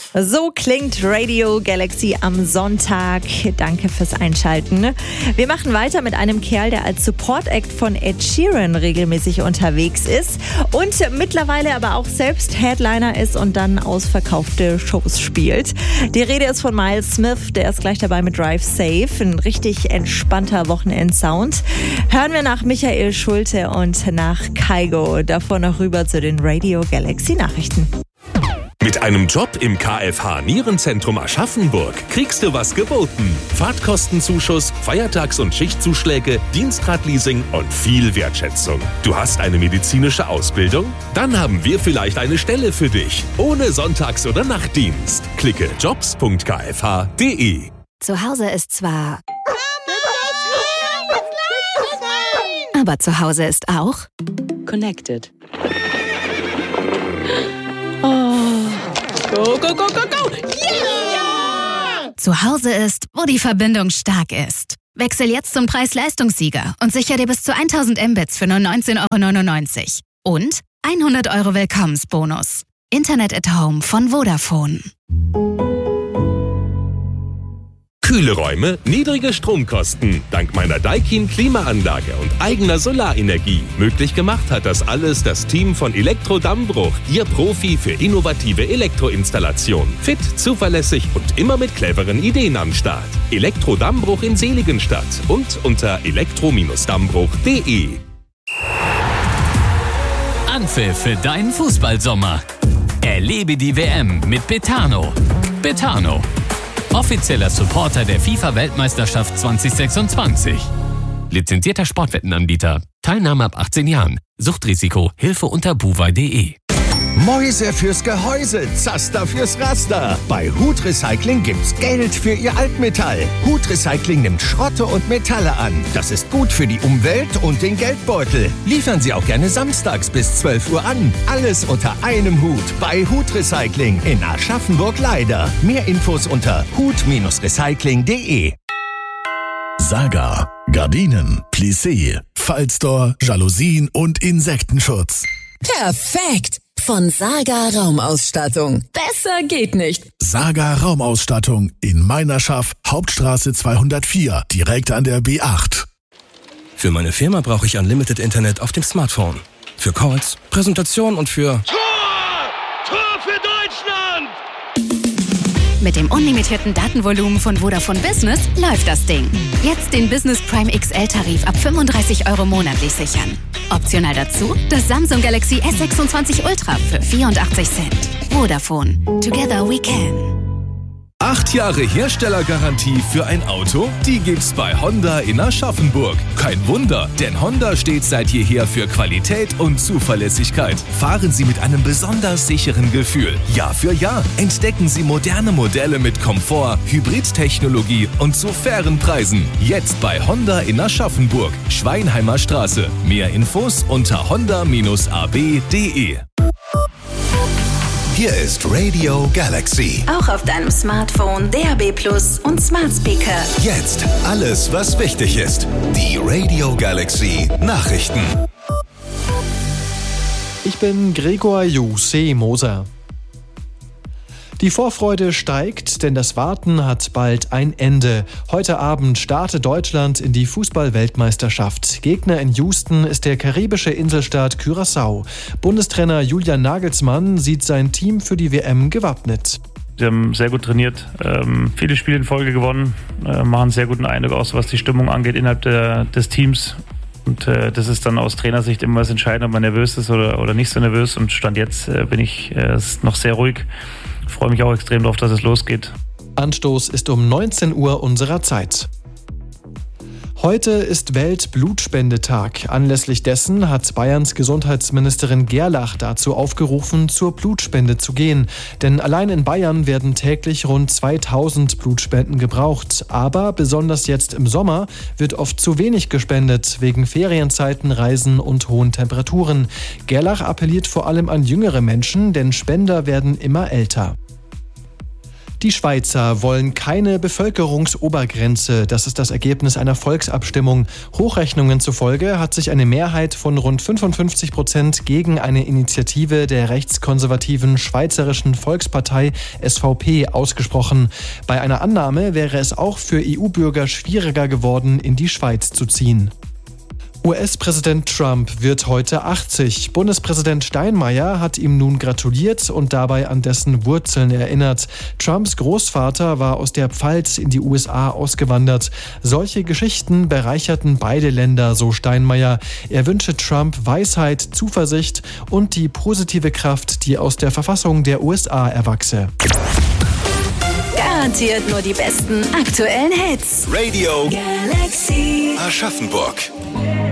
So klingt Radio Galaxy am Sonntag. Danke fürs Einschalten. Wir machen weiter mit einem Kerl, der als Support-Act von Ed Sheeran regelmäßig unterwegs ist und mittlerweile aber auch selbst Headliner ist und dann ausverkaufte Shows spielt. Die Rede ist von Miles Smith, der ist gleich dabei mit Drive Safe. Ein richtig entspannter Wochenendsound. Hören wir nach Michael Schulte und nach Kygo. Davor noch rüber zu den Radio Galaxy Nachrichten. Mit einem Job im KFH Nierenzentrum Aschaffenburg kriegst du was geboten. Fahrtkostenzuschuss, Feiertags- und Schichtzuschläge, Dienstradleasing und viel Wertschätzung. Du hast eine medizinische Ausbildung? Dann haben wir vielleicht eine Stelle für dich. Ohne Sonntags- oder Nachtdienst. Klicke jobs.kfh.de. Zu Hause ist zwar... Aber zu Hause ist auch... Connected. Oh. Go, go, go, go, go! Yeah! Zu Hause ist, wo die Verbindung stark ist. Wechsel jetzt zum Preis-Leistungssieger und sicher dir bis zu 1000 Mbits für nur 19,99 € und 100 € Willkommensbonus. Internet at Home von Vodafone. Kühle Räume, niedrige Stromkosten. Dank meiner Daikin Klimaanlage und eigener Solarenergie. Möglich gemacht hat das alles das Team von Elektro Dammbruch. Ihr Profi für innovative Elektroinstallation. Fit, zuverlässig und immer mit cleveren Ideen am Start. Elektro Dammbruch in Seligenstadt und unter elektro-dammbruch.de. Anpfiff für deinen Fußballsommer. Erlebe die WM mit Betano. Betano. Offizieller Supporter der FIFA-Weltmeisterschaft 2026. Lizenzierter Sportwettenanbieter. Teilnahme ab 18 Jahren. Suchtrisiko. Hilfe unter buwei.de. Mäuse fürs Gehäuse, Zaster fürs Raster. Bei Hut Recycling gibt's Geld für Ihr Altmetall. Hut Recycling nimmt Schrotte und Metalle an. Das ist gut für die Umwelt und den Geldbeutel. Liefern Sie auch gerne samstags bis 12 Uhr an. Alles unter einem Hut bei Hut Recycling in Aschaffenburg-Leider. Mehr Infos unter hut-recycling.de. Saga, Gardinen, Plissé, Fallstore, Jalousien und Insektenschutz. Perfekt! Von Saga Raumausstattung. Besser geht nicht. Saga Raumausstattung in Meinerschaft, Hauptstraße 204, direkt an der B8. Für meine Firma brauche ich Unlimited Internet auf dem Smartphone. Für Calls, Präsentation und für... Tor für Deutschland! Mit dem unlimitierten Datenvolumen von Vodafone Business läuft das Ding. Jetzt den Business Prime XL-Tarif ab 35 € monatlich sichern. Optional dazu das Samsung Galaxy S26 Ultra für 84 Cent. Vodafone. Together we can. 8 Jahre Herstellergarantie für ein Auto? Die gibt's bei Honda in Aschaffenburg. Kein Wunder, denn Honda steht seit jeher für Qualität und Zuverlässigkeit. Fahren Sie mit einem besonders sicheren Gefühl. Jahr für Jahr entdecken Sie moderne Modelle mit Komfort, Hybridtechnologie und zu fairen Preisen. Jetzt bei Honda in Aschaffenburg, Schweinheimer Straße. Mehr Infos unter honda-ab.de. Hier ist Radio Galaxy. Auch auf deinem Smartphone, DAB+ und Smart Speaker. Jetzt alles, was wichtig ist. Die Radio Galaxy Nachrichten. Ich bin Gregor Moser. Die Vorfreude steigt, denn das Warten hat bald ein Ende. Heute Abend startet Deutschland in die Fußball-Weltmeisterschaft. Gegner in Houston ist der karibische Inselstaat Curaçao. Bundestrainer Julian Nagelsmann sieht sein Team für die WM gewappnet. Sie haben sehr gut trainiert, viele Spiele in Folge gewonnen, machen einen sehr guten Eindruck aus, was die Stimmung angeht innerhalb des Teams. Und das ist dann aus Trainersicht immer was entscheidend, ob man nervös ist oder nicht so nervös. Und Stand jetzt bin ich noch sehr ruhig. Ich freue mich auch extrem darauf, dass es losgeht. Anstoß ist um 19 Uhr unserer Zeit. Heute ist Weltblutspendetag. Anlässlich dessen hat Bayerns Gesundheitsministerin Gerlach dazu aufgerufen, zur Blutspende zu gehen. Denn allein in Bayern werden täglich rund 2000 Blutspenden gebraucht. Aber besonders jetzt im Sommer wird oft zu wenig gespendet, wegen Ferienzeiten, Reisen und hohen Temperaturen. Gerlach appelliert vor allem an jüngere Menschen, denn Spender werden immer älter. Die Schweizer wollen keine Bevölkerungsobergrenze. Das ist das Ergebnis einer Volksabstimmung. Hochrechnungen zufolge hat sich eine Mehrheit von rund 55% gegen eine Initiative der rechtskonservativen Schweizerischen Volkspartei SVP ausgesprochen. Bei einer Annahme wäre es auch für EU-Bürger schwieriger geworden, in die Schweiz zu ziehen. US-Präsident Trump wird heute 80. Bundespräsident Steinmeier hat ihm nun gratuliert und dabei an dessen Wurzeln erinnert. Trumps Großvater war aus der Pfalz in die USA ausgewandert. Solche Geschichten bereicherten beide Länder, so Steinmeier. Er wünsche Trump Weisheit, Zuversicht und die positive Kraft, die aus der Verfassung der USA erwachse. Garantiert nur die besten aktuellen Hits. Radio Galaxy Aschaffenburg.